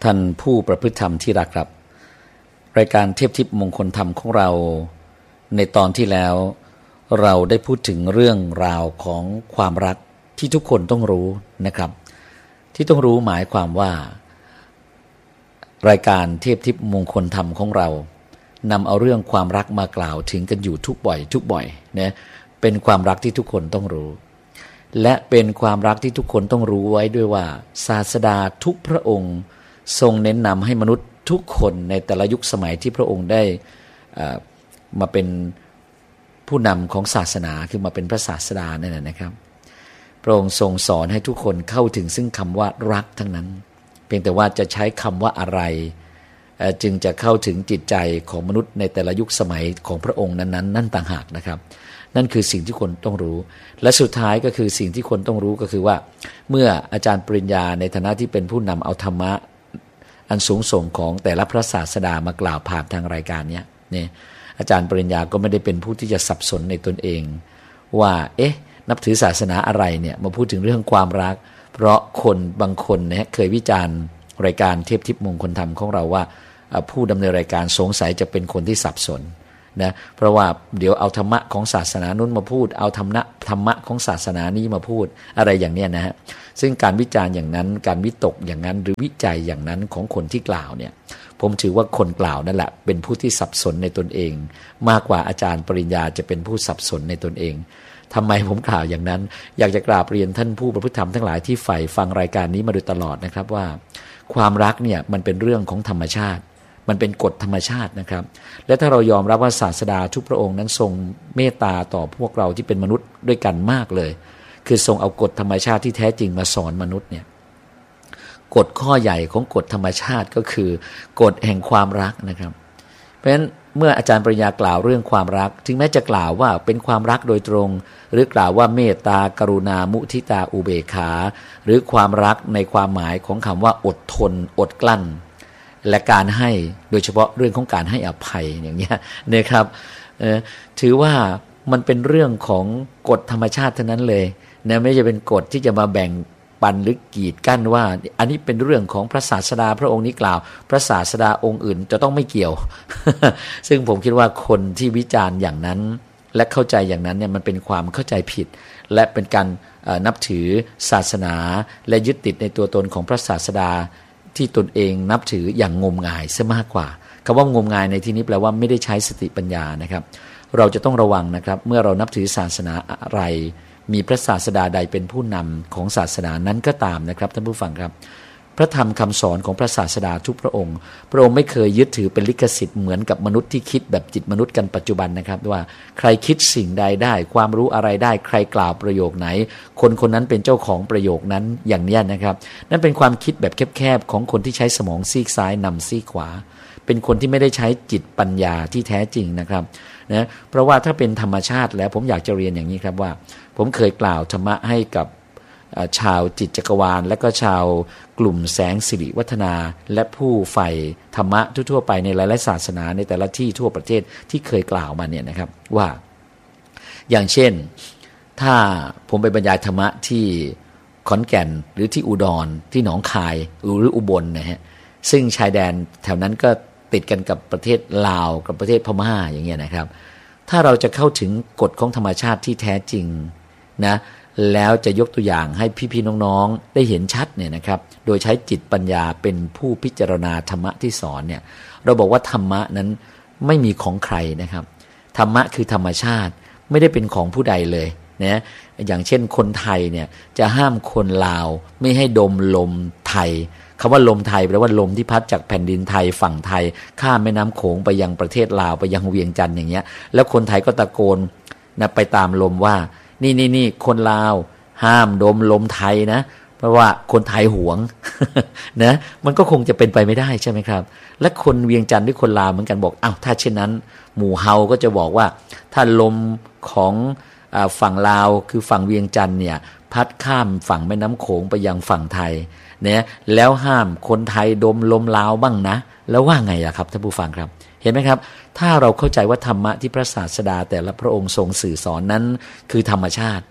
ท่านผู้ประพฤติธรรมที่รักครับรายการเทพทิพย์มงคลธรรมของเราในตอนที่แล้วเราได้พูดถึงเรื่องราวของความรักที่ทุกคนต้องรู้นะครับที่ต้องรู้หมายความว่ารายการเทพทิพย์มงคลธรรมของเรานำเอาเรื่องความรักมากล่าวถึงกันอยู่ทุกบ่อยนะเป็นความรักที่ทุกคนต้องรู้และเป็นความรักที่ทุกคนต้องรู้ไว้ด้วยว่าศาสดาทุกพระองค์ทรงเน้นนำให้มนุษย์ทุกคนในแต่ละยุคสมัยที่พระองค์ได้มาเป็นผู้นำของศาสนาคือมาเป็นพระศาสดานั่นแหละนะครับพระองค์ทรงสอนให้ทุกคนเข้าถึงซึ่งคำว่ารักทั้งนั้นเพียงแต่ว่าจะใช้คำว่าอะไรจึงจะเข้าถึงจิตใจของมนุษย์ในแต่ละยุคสมัยของพระองค์นั้นนั่นต่างหากนะครับนั่นคือสิ่งที่คนต้องรู้และสุดท้ายก็คือสิ่งที่คนต้องรู้ก็คือว่าเมื่ออาจารย์ปริญญาในฐานะที่เป็นผู้นำเอาธรรมะอันสูงส่งของแต่ละพระศาสดามากล่าวผ่านทางรายการนี้เนี่ยอาจารย์ปริญญาก็ไม่ได้เป็นผู้ที่จะสับสนในตนเองว่านับถือศาสนาอะไรเนี่ยมาพูดถึงเรื่องความรักเพราะคนบางคนเนี่ยเคยวิจารณ์รายการเทพทิพย์มงคลธรรมของเราว่าผู้ดำเนินรายการสงสัยจะเป็นคนที่สับสนนะเพราะว่าเดี๋ยวเอาธรรมะของศาสนานู้นมาพูดเอาธรรมะของศาสนานี้มาพูดอะไรอย่างเนี้ยนะฮะซึ่งการวิจารณ์อย่างนั้นการวิตกอย่างนั้นหรือวิจัยอย่างนั้นของคนที่กล่าวเนี่ยผมถือว่าคนกล่าวนั่นแหละเป็นผู้ที่สับสนในตนเองมากกว่าอาจารย์ปริญญาจะเป็นผู้สับสนในตนเองทำไมผมกล่าวอย่างนั้นอยากจะกราบเรียนท่านผู้ประพฤติธรรมทั้งหลายที่ใฝ่ฟังรายการนี้มาโดยตลอดนะครับว่าความรักเนี่ยมันเป็นเรื่องของธรรมชาติมันเป็นกฎธรรมชาตินะครับและถ้าเรายอมรับว่าศาสดาทุกพระองค์นั้นทรงเมตตาต่อพวกเราที่เป็นมนุษย์ด้วยกันมากเลยคือทรงเอากฎธรรมชาติที่แท้จริงมาสอนมนุษย์เนี่ยกฎข้อใหญ่ของกฎธรรมชาติก็คือกฎแห่งความรักนะครับเพราะฉะนั้นเมื่ออาจารย์ปริญญากล่าวเรื่องความรักถึงแม้จะกล่าวว่าเป็นความรักโดยตรงหรือกล่าวว่าเมตตากรุณามุทิตาอุเบกขาหรือความรักในความหมายของคำว่าอดทนอดกลั้นและการให้โดยเฉพาะเรื่องของการให้อภัยอย่างนี้นะครับถือว่ามันเป็นเรื่องของกฎธรรมชาติเท่านั้นเลยนะไม่ใช่เป็นกฎที่จะมาแบ่งปันหรือกีดกั้นว่าอันนี้เป็นเรื่องของพระศาสดาพระองค์นี้กล่าวพระศาสดาองค์อื่นจะต้องไม่เกี่ยว ซึ่งผมคิดว่าคนที่วิจารณ์อย่างนั้นและเข้าใจอย่างนั้นเนี่ยมันเป็นความเข้าใจผิดและเป็นการนับถือศาสนาและยึดติดในตัวตนของพระศาสดาที่ตนเองนับถืออย่างงมงายซะมากกว่าคำว่างมงายในที่นี้แปลว่าไม่ได้ใช้สติปัญญานะครับเราจะต้องระวังนะครับเมื่อเรานับถือศาสนาอะไรมีพระศาสดาใดเป็นผู้นำของศาสนานั้นก็ตามนะครับท่านผู้ฟังครับพระธรรมคำสอนของพระศาสดาทุกพระองค์ไม่เคยยึดถือเป็นลิขสิทธิ์เหมือนกับมนุษย์ที่คิดแบบจิตมนุษย์กันปัจจุบันนะครับว่าใครคิดสิ่งใดได้ความรู้อะไรได้ใครกล่าวประโยคไหนคนคนนั้นเป็นเจ้าของประโยคนั้นอย่างนี้นะครับนั่นเป็นความคิดแบบแคบๆของคนที่ใช้สมองซีกซ้ายนำซีกขวาเป็นคนที่ไม่ได้ใช้จิตปัญญาที่แท้จริงนะครับนะเพราะว่าถ้าเป็นธรรมชาติแล้วผมอยากจะเรียนอย่างนี้ครับว่าผมเคยกล่าวธรรมะให้กับชาวจิตจักรวาลและก็ชาวกลุ่มแสงสิริวัฒนาและผู้ใฝ่ธรรมะทั่วไปในหลายๆศาสนาในแต่ละที่ทั่วประเทศที่เคยกล่าวมาเนี่ยนะครับว่าอย่างเช่นถ้าผมไปบรรยายธรรมะที่ขอนแก่นหรือที่อุดรที่หนองคายหรืออุบลนะฮะซึ่งชายแดนแถวนั้นก็ติดกันกับประเทศลาวกับประเทศพม่าอย่างเงี้ยนะครับถ้าเราจะเข้าถึงกฎของธรรมชาติที่แท้จริงนะแล้วจะยกตัวอย่างให้พี่ๆน้องๆได้เห็นชัดเนี่ยนะครับโดยใช้จิตปัญญาเป็นผู้พิจารณาธรรมะที่สอนเนี่ยเราบอกว่าธรรมะนั้นไม่มีของใครนะครับธรรมะคือธรรมชาติไม่ได้เป็นของผู้ใดเลยนะอย่างเช่นคนไทยเนี่ยจะห้ามคนลาวไม่ให้ดมลมไทยคำว่าลมไทยแปลว่าลมที่พัดจากแผ่นดินไทยฝั่งไทยข้ามแม่น้ำโขงไปยังประเทศลาวไปยังเวียงจันทร์อย่างเงี้ยแล้วคนไทยก็ตะโกนนะไปตามลมว่านี่คนลาวห้ามดมลมไทยนะเพราะว่าคนไทยหวง นะมันก็คงจะเป็นไปไม่ได้ใช่ไหมครับและคนเวียงจันทร์ด้วยคนลาวเหมือนกันบอกอ้าวถ้าเช่นนั้นหมู่เฮาก็จะบอกว่าถ้าลมของฝั่งลาวคือฝั่งเวียงจันทร์เนี่ยพัดข้ามฝั่งแม่น้ำโขงไปยังฝั่งไทยเนี่ยแล้วห้ามคนไทยดมลมลาวบ้างนะแล้วว่าไงล่ะครับท่านผู้ฟังครับเห็นไหมครับถ้าเราเข้าใจว่าธรรมะที่พระศาสดาแต่ละพระองค์ทรงสื่อสอนนั้นคือธรรมชาติ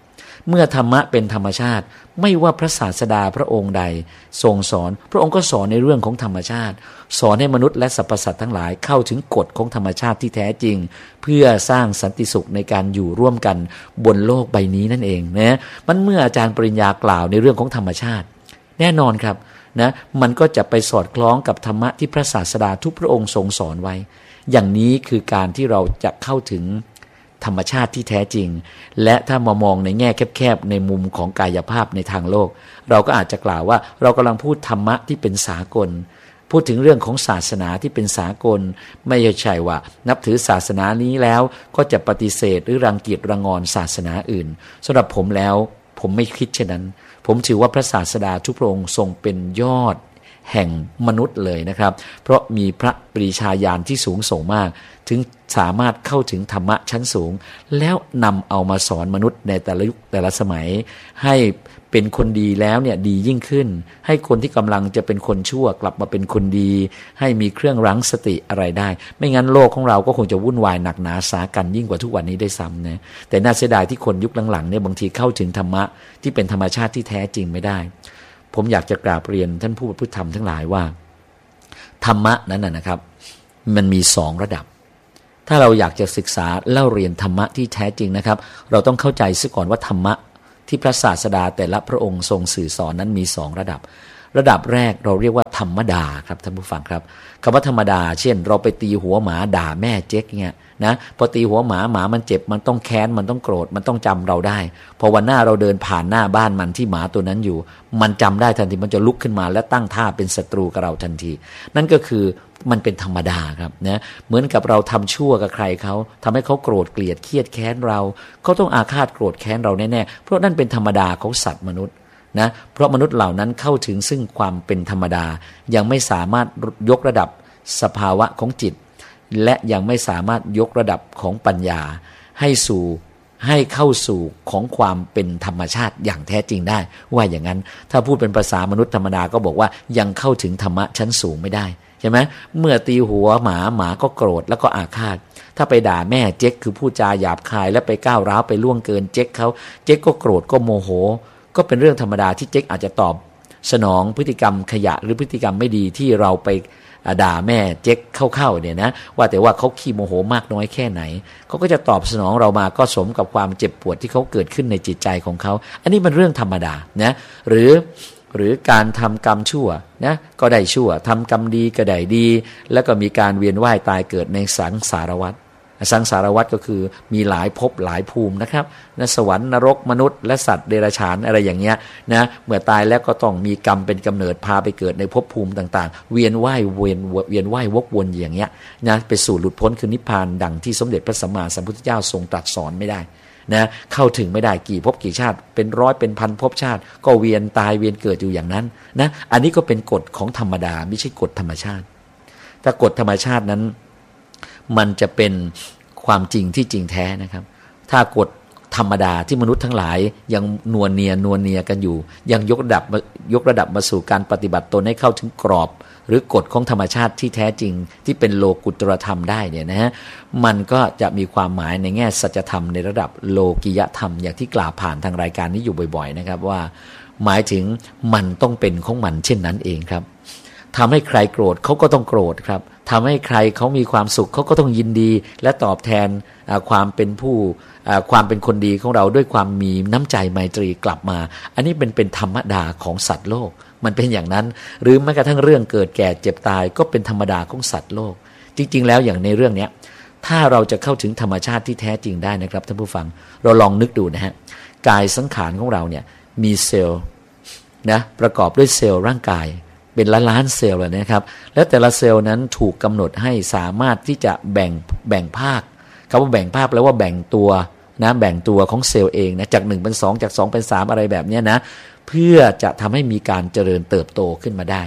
เมื่อธรรมะเป็นธรรมชาติไม่ว่าพระศาสดาพระองค์ใดทรงสอนพระองค์ก็สอนในเรื่องของธรรมชาติสอนให้มนุษย์และสรรพสัตว์ทั้งหลายเข้าถึงกฎของธรรมชาติที่แท้จริงเพื่อสร้างสันติสุขในการอยู่ร่วมกันบนโลกใบนี้นั่นเองนะมันเมื่ออาจารย์ปริญญากล่าวในเรื่องของธรรมชาติแน่นอนครับนะมันก็จะไปสอดคล้องกับธรรมะที่พระศาสดาทุกพระองค์ทรงสอนไว้อย่างนี้คือการที่เราจะเข้าถึงธรรมชาติที่แท้จริงและถ้ามามองในแง่แคบๆในมุมของกายภาพในทางโลกเราก็อาจจะกล่าวว่าเรากำลังพูดธรรมะที่เป็นสากลพูดถึงเรื่องของศาสนาที่เป็นสากลไม่ใช่ว่านับถือศาสนานี้แล้วก็จะปฏิเสธหรือรังเกียจรังงอนศาสนาอื่นสำหรับผมแล้วผมไม่คิดเช่นนั้นผมถือว่าพระศาสดาทุกพระองค์ทรงเป็นยอดแห่งมนุษย์เลยนะครับเพราะมีพระปรีชาญาณที่สูงส่งมากถึงสามารถเข้าถึงธรรมะชั้นสูงแล้วนำเอามาสอนมนุษย์ในแต่ละยุคแต่ละสมัยให้เป็นคนดีแล้วเนี่ยดียิ่งขึ้นให้คนที่กำลังจะเป็นคนชั่วกลับมาเป็นคนดีให้มีเครื่องรั้งสติอะไรได้ไม่งั้นโลกของเราก็คงจะวุ่นวายหนักหนาสากันยิ่งกว่าทุกวันนี้ได้ซ้ำนะแต่น่าเสียดายที่คนยุคหลังๆเนี่ยบางทีเข้าถึงธรรมะที่เป็นธรรมชาติที่แท้จริงไม่ได้ผมอยากจะกราบเรียนท่านผู้ประพฤติธรรมทั้งหลายว่าธรรมะนั้นนะครับมันมี2ระดับถ้าเราอยากจะศึกษาเล่าเรียนธรรมะที่แท้จริงนะครับเราต้องเข้าใจซะก่อนว่าธรรมะที่พระศาสดาแต่ละพระองค์ทรงสื่อสอนนั้นมี2ระดับระดับแรกเราเรียกว่าธรรมดาครับท่านผู้ฟังครับคำว่าธรรมดาเช่นเราไปตีหัวหมาด่าแม่เจ๊กเนี่ยนะพอตีหัวหมามันเจ็บมันต้องแค้นมันต้องโกรธมันต้องจำเราได้พอวันหน้าเราเดินผ่านหน้าบ้านมันที่หมาตัวนั้นอยู่มันจำได้ทันทีมันจะลุกขึ้นมาและตั้งท่าเป็นศัตรูกับเราทันทีนั่นก็คือมันเป็นธรรมดาครับนะเหมือนกับเราทำชั่วกับใครเขาทำให้เขาโกรธเกลียดเครียดแค้นเราเขาต้องอาฆาตโกรธแค้นเราแน่ๆเพราะนั่นเป็นธรรมดาของสัตว์มนุษย์นะเพราะมนุษย์เหล่านั้นเข้าถึงซึ่งความเป็นธรรมดายังไม่สามารถยกระดับสภาวะของจิตและยังไม่สามารถยกระดับของปัญญาให้เข้าสู่ของความเป็นธรรมชาติอย่างแท้จริงได้ว่าอย่างนั้นถ้าพูดเป็นภาษามนุษย์ธรรมดาก็บอกว่ายังเข้าถึงธรรมะชั้นสูงไม่ได้ใช่ไหมเมื่อตีหัวหมาก็โกรธแล้วก็อาฆาตถ้าไปด่าแม่เจ๊กคือพูดจาหยาบคายแล้วไปก้าวร้าวไปล่วงเกินเจ๊กเขาเจ๊กก็โกรธก็โมโหก็เป็นเรื่องธรรมดาที่เจ๊กอาจจะตอบสนองพฤติกรรมขยะหรือพฤติกรรมไม่ดีที่เราไปด่าแม่เจ๊กเข้าเนี่ยนะว่าแต่ว่าเขาขี้โมโหมากน้อยแค่ไหนเขาก็จะตอบสนองเรามาก็สมกับความเจ็บปวดที่เขาเกิดขึ้นในจิตใจของเขาอันนี้มันเรื่องธรรมดานะหรือการทำกรรมชั่วนะก็ได้ชั่วทำกรรมดีก็ได้ดีแล้วก็มีการเวียนว่ายตายเกิดในสังสารวัฏสังสารวัฏก็คือมีหลายภพหลายภูมินะครับนะสวรรค์นรกมนุษย์และสัตว์เดรัจฉานอะไรอย่างเงี้ยนะเมื่อตายแล้วก็ต้องมีกรรมเป็นกำเนิดพาไปเกิดในภพภูมิต่างๆเวียนว่าย วกวนอย่างเงี้ยนะไปสู่หลุดพ้นคือนิพพานดังที่สมเด็จพระสัมมาสัมพุทธเจ้าทรงตรัสสอนไม่ได้นะเข้าถึงไม่ได้กี่ภพกี่ชาติเป็นร้อยเป็นพันภพชาติก็เวียนตายเวียนเกิดอยู่อย่างนั้นนะอันนี้ก็เป็นกฎของธรรมดาไม่ใช่กฎธรรมชาติถ้ากฎธรรมชาตินั้นมันจะเป็นความจริงที่จริงแท้นะครับถ้ากฎธรรมดาที่มนุษย์ทั้งหลายยังนวลเนียกันอยู่ยังยกระดับมาสู่การปฏิบัติตนให้เข้าถึงกรอบหรือกฎของธรรมชาติที่แท้จริงที่เป็นโลกุตตรธรรมได้เนี่ยนะฮะมันก็จะมีความหมายในแง่สัจธรรมในระดับโลกิยธรรมอย่างที่กล่าวผ่านทางรายการนี้อยู่บ่อยๆนะครับว่าหมายถึงมันต้องเป็นของมันเช่นนั้นเองครับทำให้ใครโกรธเขาก็ต้องโกรธครับทำให้ใครเขามีความสุขเขาก็ต้องยินดีและตอบแทนความเป็นคนดีของเราด้วยความมีน้ำใจไมตรีกลับมาอันนี้เป็นธรรมดาของสัตว์โลกมันเป็นอย่างนั้นหรือแม้กระทั่งเรื่องเกิดแก่เจ็บตายก็เป็นธรรมดาของสัตว์โลกจริงๆแล้วอย่างในเรื่องนี้ถ้าเราจะเข้าถึงธรรมชาติที่แท้จริงได้นะครับท่านผู้ฟังเราลองนึกดูนะฮะกายสังขารของเราเนี่ยมีเซลล์นะประกอบด้วยเซลล์ร่างกายเป็นล้านเซลล์เลยนะครับแล้วแต่ละเซลล์นั้นถูกกำหนดให้สามารถที่จะแบ่งภาคคำว่าแบ่งภาคแล้วว่าแบ่งตัวนะแบ่งตัวของเซลล์เองนะจาก1เป็น2จาก2เป็น3อะไรแบบนี้นะเพื่อจะทำให้มีการเจริญเติบโตขึ้นมาได้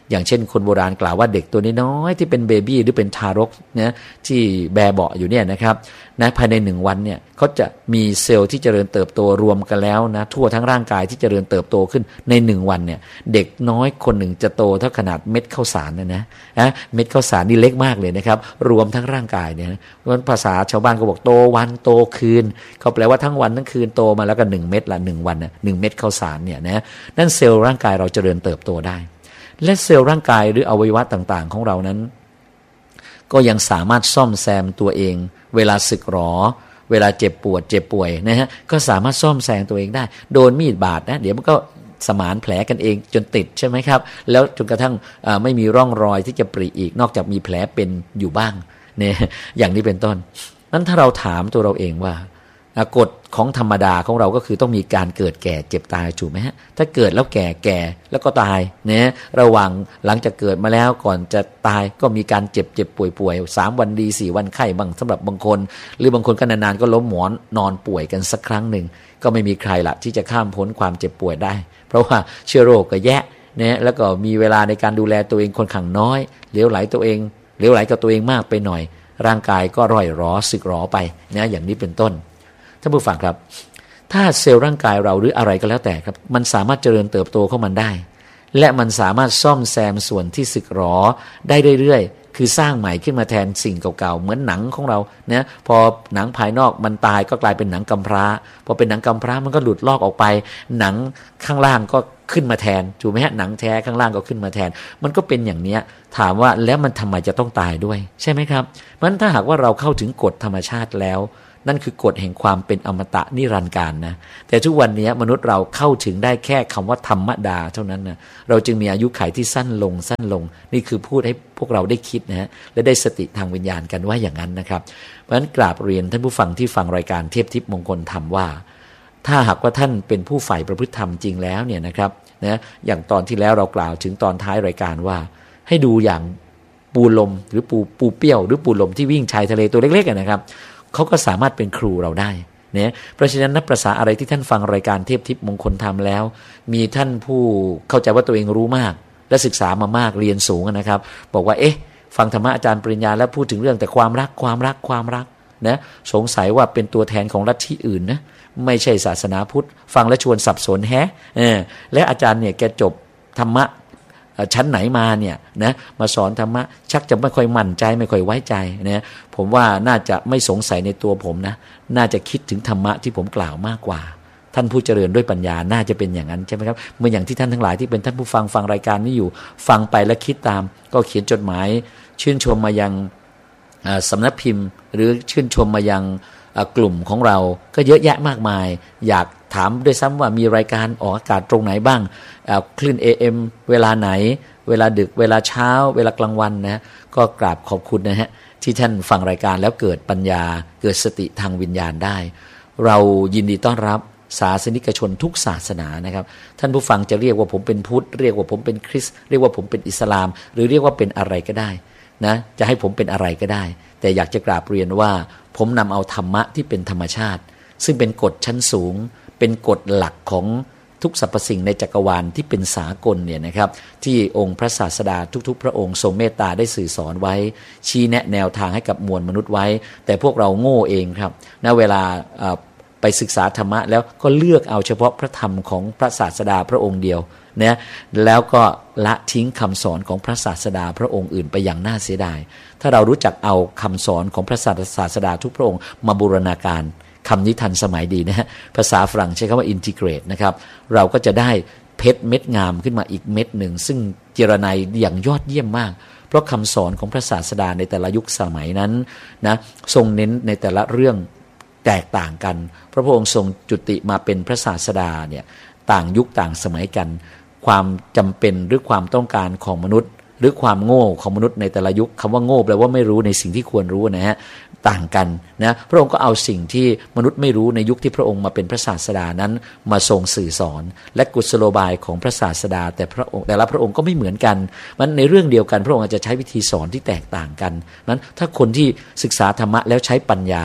อย่างเช่นคนโบราณกล่าวว่าเด็กตัวน้อยๆที่เป็นเบบี้หรือเป็นทารกนะที่แบเบาะอยู่เนี่ยนะครับนะภายใน1วันเนี่ยเขาจะมีเซลล์ที่เจริญเติบโตรวมกันแล้วนะทั่วทั้งร่างกายที่เจริญเติบโตขึ้นใน1วันเนี่ยเด็กน้อยคนหนึ่งจะโตเท่าขนาดเม็ดข้าวสารนะเม็ดข้าวสารนี่เล็กมากเลยนะครับรวมทั้งร่างกายเนี่ยเพราะภาษาชาวบ้านก็บอกโตวันโตคืนเขาแปลว่าทั้งวันทั้งคืนโตมาแล้วก็1เม็ดละ1วันน่ะ1เม็ดข้าวสารเนี่ยนะนั่นเซลล์ร่างกายเราเจริญเติบโตได้และเซลล์ร่างกายหรืออวัยวะต่างๆของเรานั้นก็ยังสามารถซ่อมแซมตัวเองเวลาสึกหรอเวลาเจ็บปวดเจ็บป่วยนะฮะก็สามารถซ่อมแซมตัวเองได้โดนมีดบาดนะเดี๋ยวมันก็สมานแผลกันเองจนติดใช่ไหมครับแล้วจนกระทั่งไม่มีร่องรอยที่จะปริอีกนอกจากมีแผลเป็นอยู่บ้างเนี่ยอย่างนี้เป็นต้นนั้นถ้าเราถามตัวเราเองว่ากฎของธรรมดาของเราก็คือต้องมีการเกิดแก่เจ็บตายถูกไหมฮะถ้าเกิดแล้วแก่แล้วก็ตายเนี่ยระหว่างหลังจากเกิดมาแล้วก่อนจะตายก็มีการเจ็บป่วย3วันดี4วันไข้บ้างสำหรับบางคนหรือบางคนก็นานๆก็ล้มหมอนนอนป่วยกันสักครั้งหนึ่งก็ไม่มีใครละที่จะข้ามพ้นความเจ็บป่วยได้เพราะว่าเชื้อโรคก็แยะเนี่ยแล้วก็มีเวลาในการดูแลตัวเองค่อนข้างน้อยเหลวไหลกับตัวเองมากไปหน่อยร่างกายก็ร่อยหรอสึกหรอไปนะอย่างนี้เป็นต้นท่านผู้ฟังครับถ้าเซลล์ร่างกายเราหรืออะไรก็แล้วแต่ครับมันสามารถเจริญเติบโตของมันได้และมันสามารถซ่อมแซมส่วนที่สึกหรอได้เรื่อยๆคือสร้างใหม่ขึ้นมาแทนสิ่งเก่าๆเหมือนหนังของเราเนี่ยพอหนังภายนอกมันตายก็กลายเป็นหนังกำพร้าพอเป็นหนังกำพร้ามันก็หลุดลอกออกไปหนังข้างล่างก็ขึ้นมาแทนถูกไหมฮะหนังแท้ข้างล่างก็ขึ้นมาแทนมันก็เป็นอย่างเนี้ยถามว่าแล้วมันทำไมจะต้องตายด้วยใช่ไหมครับเพราะฉะนั้นถ้าหากว่าเราเข้าถึงกฎธรรมชาติแล้วนั่นคือกฎแห่งความเป็นอมตะนิรันดร์กาลนะแต่ทุกวันนี้มนุษย์เราเข้าถึงได้แค่คำว่าธรรมดาเท่านั้นนะเราจึงมีอายุขัยที่สั้นลงนี่คือพูดให้พวกเราได้คิดนะฮะและได้สติทางวิญญาณกันว่าอย่างนั้นนะครับเพราะฉะนั้นกราบเรียนท่านผู้ฟังที่ฟังรายการเทพทิพย์มงคลธรรมว่าถ้าหากว่าท่านเป็นผู้ใฝ่ประพฤติธรรมจริงแล้วเนี่ยนะครับนะอย่างตอนที่แล้วเรากล่าวถึงตอนท้ายรายการว่าให้ดูอย่างปูลมหรือปูเปี้ยวหรือปูลมที่วิ่งชายทะเลตัวเล็กๆนะครับเขาก็สามารถเป็นครูเราได้เนี่ยเพราะฉะนั้นนับประสาอะไรที่ท่านฟังรายการเทพทิพย์มงคลธรรมแล้วมีท่านผู้เข้าใจว่าตัวเองรู้มากและศึกษามามากเรียนสูงนะครับบอกว่าฟังธรรมะอาจารย์ปริญญาแล้วพูดถึงเรื่องแต่ความรักนะสงสัยว่าเป็นตัวแทนของลัทธิอื่นนะไม่ใช่ศาสนาพุทธฟังแล้วชวนสับสนและอาจารย์เนี่ยแกจบธรรมะชั้นไหนมาเนี่ยนะมาสอนธรรมะชักจะไม่ค่อยมั่นใจไม่ค่อยไว้ใจนะผมว่าน่าจะไม่สงสัยในตัวผมนะน่าจะคิดถึงธรรมะที่ผมกล่าวมากกว่าท่านผู้เจริญด้วยปัญญาน่าจะเป็นอย่างนั้นใช่ไหมครับเมื่ออย่างที่ท่านทั้งหลายที่เป็นท่านผู้ฟังรายการนี้อยู่ฟังไปและคิดตามก็เขียนจดหมายชื่นชมมายังสำนักพิมพ์หรือชื่นชมมายังกลุ่มของเราก็เยอะแยะมากมายอยากถามด้วยซ้ำว่ามีรายการออกอากาศตรงไหนบ้างคลื่น AM เวลาไหนเวลาดึกเวลาเช้าเวลากลางวันนะก็กราบขอบคุณนะฮะที่ท่านฟังรายการแล้วเกิดปัญญาเกิดสติทางวิญญาณได้เรายินดีต้อนรับศาสนิกชนทุกศาสนานะครับท่านผู้ฟังจะเรียกว่าผมเป็นพุทธเรียกว่าผมเป็นคริสต์เรียกว่าผมเป็นอิสลามหรือเรียกว่าเป็นอะไรก็ได้นะจะให้ผมเป็นอะไรก็ได้แต่อยากจะกราบเรียนว่าผมนำเอาธรรมะที่เป็นธรรมชาติซึ่งเป็นกฎชั้นสูงเป็นกฎหลักของทุกสรรพสิ่งในจักรวาลที่เป็นสากลเนี่ยนะครับที่องค์พระศาสดาทุกๆพระองค์ทรงเมตตาได้สื่อสอนไว้ชี้แนะแนวทางให้กับมวลมนุษย์ไว้แต่พวกเราโง่เองครับณเวลาไปศึกษาธรรมะแล้วก็เลือกเอาเฉพาะพระธรรมของพระศาสดาพระองค์เดียวนะแล้วก็ละทิ้งคำสอนของพระศาสดาพระองค์อื่นไปอย่างน่าเสียดายถ้าเรารู้จักเอาคำสอนของพระศาสดาทุกพระองค์มาบูรณาการคำนี้ทันสมัยดีนะฮะภาษาฝรั่งใช้คำว่า integrate นะครับเราก็จะได้เพชรเม็ดงามขึ้นมาอีกเม็ดหนึ่งซึ่งเจรไนอย่างยอดเยี่ยมมากเพราะคำสอนของพระศาสดาในแต่ละยุคสมัยนั้นนะทรงเน้นในแต่ละเรื่องแตกต่างกันพระองค์ทรงจุติมาเป็นพระศาสดาเนี่ยต่างยุคต่างสมัยกันความจำเป็นหรือความต้องการของมนุษย์หรือความโง่ของมนุษย์ในแต่ละยุคคำว่าโง่แปลว่าไม่รู้ในสิ่งที่ควรรู้นะฮะต่างกันนะพระองค์ก็เอาสิ่งที่มนุษย์ไม่รู้ในยุคที่พระองค์มาเป็นพระศาสดานั้นมาทรงสื่อสอนและกุศโลบายของพระศาสดาแต่ละพระองค์ก็ไม่เหมือนกันมันในเรื่องเดียวกันพระองค์อาจจะใช้วิธีสอนที่แตกต่างกันนั้นถ้าคนที่ศึกษาธรรมะแล้วใช้ปัญญา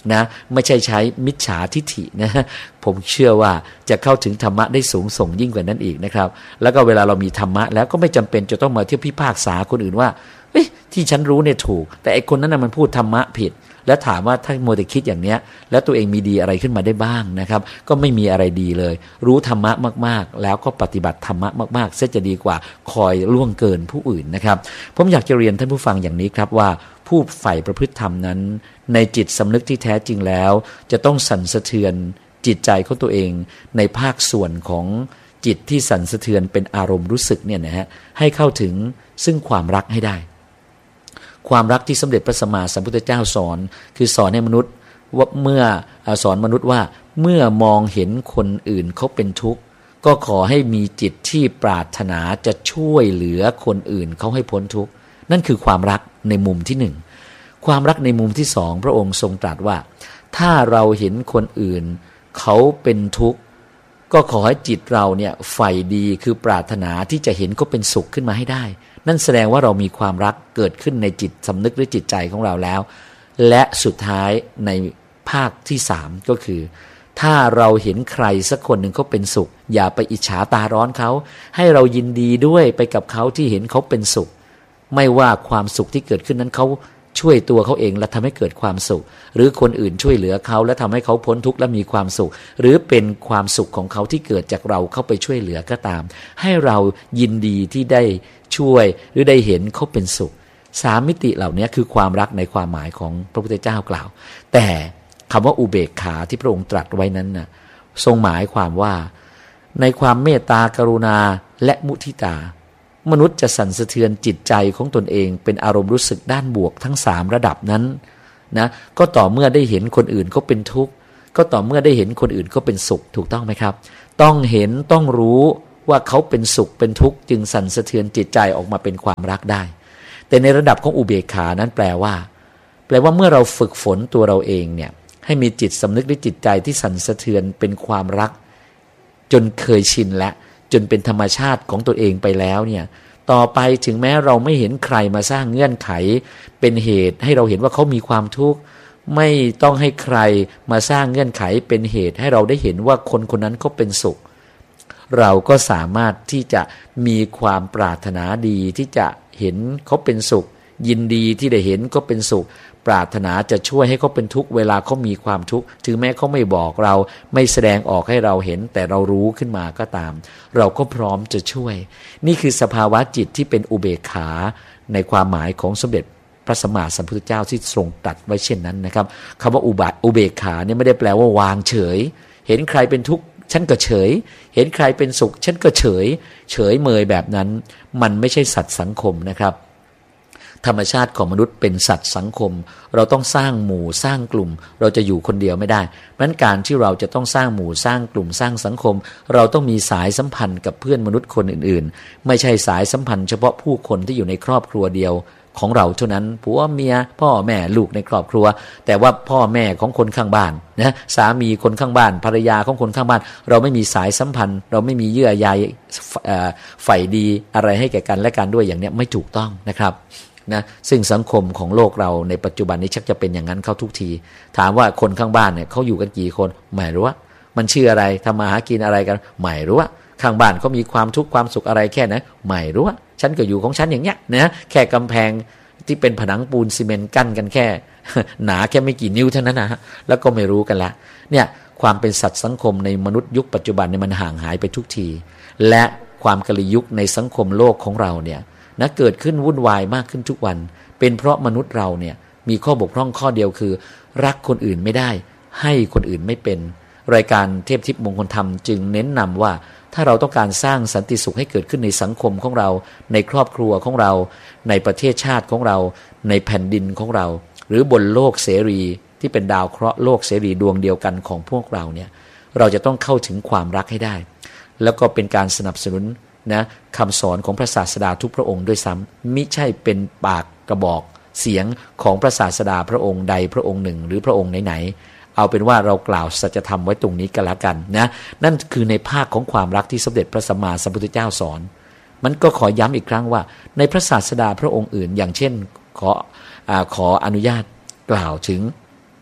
นะไม่ใช่ใช้มิจฉาทิฐินะผมเชื่อว่าจะเข้าถึงธรรมะได้สูงส่งยิ่งกว่านั้นอีกนะครับแล้วก็เวลาเรามีธรรมะแล้วก็ไม่จำเป็นจะต้องมาเที่ยวพิพากษาคนอื่นว่าที่ฉันรู้เนี่ยถูกแต่ไอ้คนนั้นน่ะมันพูดธรรมะผิดแล้วถามว่าถ้าโมแต่คิดอย่างเนี้ยแล้วตัวเองมีดีอะไรขึ้นมาได้บ้างนะครับก็ไม่มีอะไรดีเลยรู้ธรรมะมากๆแล้วก็ปฏิบัติธรรมะมากๆเสียจะดีกว่าคอยล่วงเกินผู้อื่นนะครับผมอยากจะเรียนท่านผู้ฟังอย่างนี้ครับว่าผู้ใฝ่ประพฤติธรรมนั้นในจิตสำนึกที่แท้จริงแล้วจะต้องสั่นสะเทือนจิตใจของตัวเองในภาคส่วนของจิตที่สั่นสะเทือนเป็นอารมณ์รู้สึกเนี่ยนะฮะให้เข้าถึงซึ่งความรักให้ได้ความรักที่สมเด็จพระสัมมาสัมพุทธเจ้าสอนคือสอนให้มนุษย์ว่าเมื่อสอนมนุษย์ว่าเมื่อมองเห็นคนอื่นเขาเป็นทุกข์ก็ขอให้มีจิตที่ปรารถนาจะช่วยเหลือคนอื่นเขาให้พ้นทุกข์นั่นคือความรักในมุมที่หนึ่งความรักในมุมที่สองพระองค์ทรงตรัสว่าถ้าเราเห็นคนอื่นเขาเป็นทุกข์ก็ขอให้จิตเราเนี่ยใฝ่ดีคือปรารถนาที่จะเห็นเขาเป็นสุขขึ้นมาให้ได้นั่นแสดงว่าเรามีความรักเกิดขึ้นในจิตสำนึกหรือจิตใจของเราแล้วและสุดท้ายในภาคที่สามก็คือถ้าเราเห็นใครสักคนหนึ่งเขาเป็นสุขอย่าไปอิจฉาตาร้อนเขาให้เรายินดีด้วยไปกับเขาที่เห็นเขาเป็นสุขไม่ว่าความสุขที่เกิดขึ้นนั้นเขาช่วยตัวเขาเองและทำให้เกิดความสุขหรือคนอื่นช่วยเหลือเขาและทำให้เขาพ้นทุกข์และมีความสุขหรือเป็นความสุขของเขาที่เกิดจากเราเข้าไปช่วยเหลือก็ตามให้เรายินดีที่ได้ช่วยหรือได้เห็นเขาเป็นสุขสามมิติเหล่านี้คือความรักในความหมายของพระพุทธเจ้ากล่าวแต่คำว่าอุเบกขาที่พระองค์ตรัสไว้นั้นน่ะทรงหมายความว่าในความเมตตากรุณาและมุทิตามนุษย์จะสั่นสะเทือนจิตใจของตนเองเป็นอารมณ์รู้สึกด้านบวกทั้งสามระดับนั้นนะก็ต่อเมื่อได้เห็นคนอื่นเขาเป็นทุกข์ก็ต่อเมื่อได้เห็นคนอื่นเขาเป็นสุขถูกต้องไหมครับต้องเห็นต้องรู้ว่าเขาเป็นสุขเป็นทุกข์จึงสั่นสะเทือนจิตใจออกมาเป็นความรักได้แต่ในระดับของอุเบกขานั้นแปลว่าเมื่อเราฝึกฝนตัวเราเองเนี่ยให้มีจิตสำนึกในจิตใจที่สั่นสะเทือนเป็นความรักจนเคยชินและจนเป็นธรรมชาติของตัวเองไปแล้วเนี่ยต่อไปถึงแม้เราไม่เห็นใครมาสร้างเงื่อนไขเป็นเหตุให้เราเห็นว่าเขามีความทุกข์ไม่ต้องให้ใครมาสร้างเงื่อนไขเป็นเหตุให้เราได้เห็นว่าคนคนนั้นเขาเป็นสุขเราก็สามารถที่จะมีความปรารถนาดีที่จะเห็นเขาเป็นสุขยินดีที่ได้เห็นเขาเป็นสุขปรารถนาจะช่วยให้เขาเป็นทุกข์เวลาเขามีความทุกข์ถึงแม้เขาไม่บอกเราไม่แสดงออกให้เราเห็นแต่เรารู้ขึ้นมาก็ตามเราก็พร้อมจะช่วยนี่คือสภาวะจิตที่เป็นอุเบกขาในความหมายของสมเด็จพระสัมมาสัมพุทธเจ้าที่ทรงตรัสไว้เช่นนั้นนะครับคำว่าอุเบกขาเนี่ยไม่ได้แปลว่าวางเฉยเห็นใครเป็นทุกข์ฉันก็เฉยเห็นใครเป็นสุขฉันก็เฉยเมยแบบนั้นมันไม่ใช่สัตว์สังคมนะครับธรรมชาติของมนุษย์เป็นสัตว์สังคมเราต้องสร้างหมู่สร้างกลุ่มเราจะอยู่คนเดียวไม่ได้เพราะฉะนั้นการที่เราจะต้องสร้างหมู่สร้างกลุ่มสร้างสังคมเราต้องมีสายสัมพันธ์กับเพื่อนมนุษย์คนอื่นๆไม่ใช่สายสัมพันธ์เฉพาะผู้คนที่อยู่ในครอบครัวเดียวของเราเท่านั้นผัวเมียพ่อแม่ลูกในครอบครัวแต่ว่าพ่อแม่ของคนข้างบ้านนะสามีคนข้างบ้านภรรยาของคนข้างบ้านเราไม่มีสายสัมพันธ์เราไม่มีเยื่อใยใฝ่ดีอะไรให้แก่กันและกันด้วยอย่างนี้ไม่ถูกต้องนะครับนะซึ่งสังคมของโลกเราในปัจจุบันนี้ชักจะเป็นอย่างนั้นเข้าทุกทีถามว่าคนข้างบ้านเนี่ยเขาอยู่กันกี่คนไม่รู้ว่ามันชื่ออะไรทำมาหากินอะไรกันไม่รู้ว่าข้างบ้านเขามีความทุกข์ความสุขอะไรแค่ไหนไม่รู้ว่าฉันก็อยู่ของฉันอย่างเงี้ยนะแค่กำแพงที่เป็นผนังปูนซีเมนต์กั้นกันแค่หนาแค่ไม่กี่นิ้วเท่านั้นนะฮะแล้วก็ไม่รู้กันละเนี่ยความเป็นสัตว์สังคมในมนุษย์ยุคปัจจุบันเนี่ยมันห่างหายไปทุกทีและความกลิยุคในสังคมโลกของเราเนี่ยนะเกิดขึ้นวุ่นวายมากขึ้นทุกวันเป็นเพราะมนุษย์เราเนี่ยมีข้อบกพร่องข้อเดียวคือรักคนอื่นไม่ได้ให้คนอื่นไม่เป็นรายการเทพทิพย์มงคลธรรมจึงเน้นนำว่าถ้าเราต้องการสร้างสันติสุขให้เกิดขึ้นในสังคมของเราในครอบครัวของเราในประเทศชาติของเราในแผ่นดินของเราหรือบนโลกเสรีที่เป็นดาวเคราะห์โลกเสรีดวงเดียวกันของพวกเราเนี่ยเราจะต้องเข้าถึงความรักให้ได้แล้วก็เป็นการสนับสนุนนะคำสอนของพระศาสดาทุกพระองค์ด้วยซ้ำมิใช่เป็นปากกระบอกเสียงของพระศาสดาพระองค์ใดพระองค์หนึ่งหรือพระองค์ไหนๆเอาเป็นว่าเรากล่าวสัจธรรมไว้ตรงนี้กันละกันนะนั่นคือในภาคของความรักที่สมเด็จพระสัมมาสัมพุทธเจ้าสอนมันก็ขอย้ำอีกครั้งว่าในพระศาสดาพระองค์อื่นอย่างเช่นขออนุญาตกล่าวถึง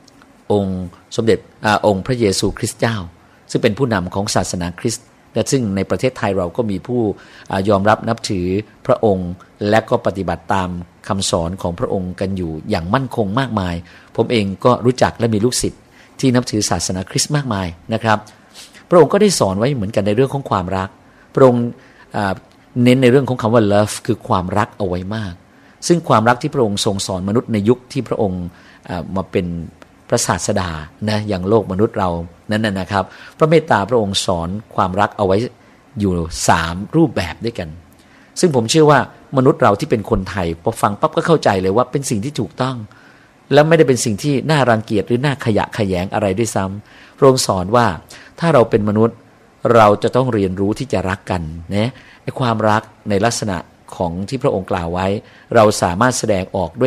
องค์สมเด็จองค์พระเยซูคริสต์เจ้าซึ่งเป็นผู้นำของศาสนาคริสต์และซึ่งในประเทศไทยเราก็มีผู้ยอมรับนับถือพระองค์และก็ปฏิบัติตามคำสอนของพระองค์กันอยู่อย่างมั่นคงมากมายผมเองก็รู้จักและมีลูกศิษย์ที่นับถือศาสนาคริสต์มากมายนะครับพระองค์ก็ได้สอนไว้เหมือนกันในเรื่องของความรักพระองค์เน้นในเรื่องของคำว่า love คือความรักเอาไว้มากซึ่งความรักที่พระองค์ทรงสอนมนุษย์ในยุคที่พระองค์มาเป็นพระศาสดานะอย่างโลกมนุษย์เรานั้นนะครับพระเมตตาพระองค์สอนความรักเอาไว้อยู่3รูปแบบด้วยกันซึ่งผมเชื่อว่ามนุษย์เราที่เป็นคนไทยพอฟังปั๊บก็เข้าใจเลยว่าเป็นสิ่งที่ถูกต้องและไม่ได้เป็นสิ่งที่น่ารังเกียจหรือน่าขยะแขยงอะไรด้วยซ้ำพระองค์สอนว่าถ้าเราเป็นมนุษย์เราจะต้องเรียนรู้ที่จะรักกันนะในความรักในลักษณะของที่พระองค์กล่าวไว้เราสามารถแสดงออกด้วย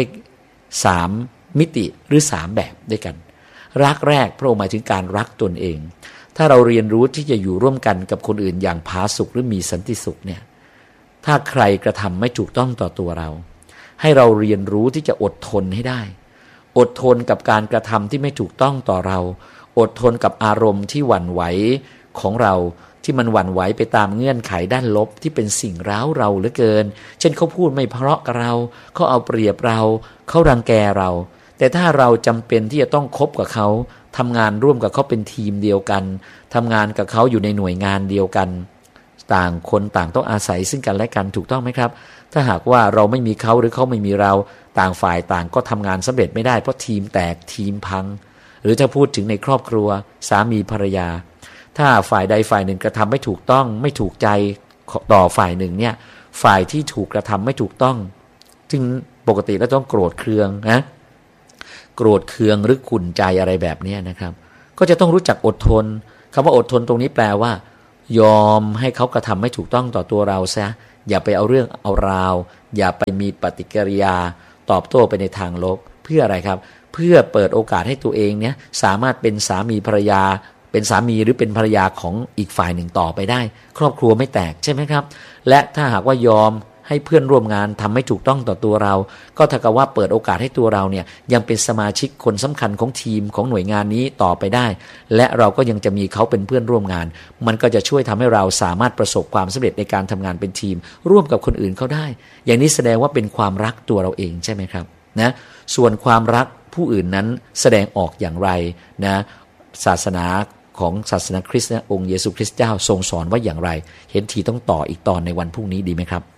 3มิติหรือ3แบบด้วยกันรักแรกพระองค์หมายถึงการรักตนเองถ้าเราเรียนรู้ที่จะอยู่ร่วมกันกับคนอื่นอย่างผาสุกหรือมีสันติสุขเนี่ยถ้าใครกระทำไม่ถูกต้องต่อตัวเราให้เราเรียนรู้ที่จะอดทนให้ได้อดทนกับการกระทำที่ไม่ถูกต้องต่อเราอดทนกับอารมณ์ที่หวั่นไหวของเราที่มันหวั่นไหวไปตามเงื่อนไขด้านลบที่เป็นสิ่งร้าวเราเหลือเกินเช่นเขาพูดไม่เพราะกับเราเขาเอาเปรียบเราเขารังแกเราแต่ถ้าเราจำเป็นที่จะต้องคบกับเขาทำงานร่วมกับเขาเป็นทีมเดียวกันทำงานกับเขาอยู่ในหน่วยงานเดียวกันต่างคนต่างต้องอาศัยซึ่งกันและกันถูกต้องไหมครับถ้าหากว่าเราไม่มีเขาหรือเขาไม่มีเราต่างฝ่ายต่างก็ทำงานสำเร็จไม่ได้เพราะทีมแตกทีมพังหรือถ้าพูดถึงในครอบครัวสามีภรรยาถ้าฝ่ายใดฝ่ายหนึ่งกระทำไม่ถูกต้องไม่ถูกใจต่อฝ่ายหนึ่งเนี่ยฝ่ายที่ถูกกระทำไม่ถูกต้องจึงปกติแล้วต้องโกรธเคืองนะโกรธเคืองหรือขุ่นใจอะไรแบบนี้นะครับก็จะต้องรู้จักอดทนคำว่าอดทนตรงนี้แปลว่ายอมให้เขากระทำไม่ถูกต้องต่อตัวเราซะอย่าไปเอาเรื่องเอาราวอย่าไปมีปฏิกิริยาตอบโต้ไปในทางลบเพื่ออะไรครับเพื่อเปิดโอกาสให้ตัวเองเนี่ยสามารถเป็นสามีภรรยาเป็นสามีหรือเป็นภรรยาของอีกฝ่ายหนึ่งต่อไปได้ครอบครัวไม่แตกใช่ไหมครับและถ้าหากว่ายอมให้เพื่อนร่วมงานทำไม่ถูกต้องต่อตัวเราก็เท่ากับว่าเปิดโอกาสให้ตัวเราเนี่ยยังเป็นสมาชิกคนสำคัญของทีมของหน่วยงานนี้ต่อไปได้และเราก็ยังจะมีเขาเป็นเพื่อนร่วมงานมันก็จะช่วยทำให้เราสามารถประสบความสำเร็จในการทำงานเป็นทีมร่วมกับคนอื่นเขาได้อย่างนี้แสดงว่าเป็นความรักตัวเราเองใช่ไหมครับนะส่วนความรักผู้อื่นนั้นแสดงออกอย่างไรนะศาสนาของศาสนาคริสต์องค์เยซูคริสต์เจ้าทรงสอนว่าอย่างไรเห็นทีต้องต่ออีกตอนในวันพรุ่งนี้ดีไหมครับ